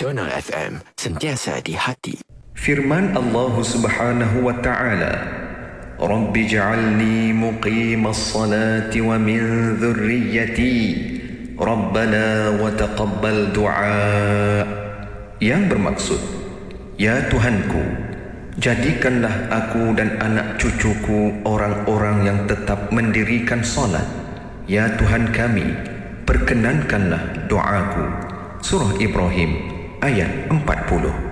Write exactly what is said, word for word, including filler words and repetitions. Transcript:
Sonor F M, sentiasa di hati. Firman Allah Subhanahu wa ta'ala, Rabbi ja'alni muqimas salati wa min dhurriyyati Rabbana wa taqabbal du'a. Yang bermaksud, ya Tuhanku, jadikanlah aku dan anak cucuku orang-orang yang tetap mendirikan solat. Ya Tuhan kami, perkenankanlah doaku. Surah Ibrahim ayat empat puluh.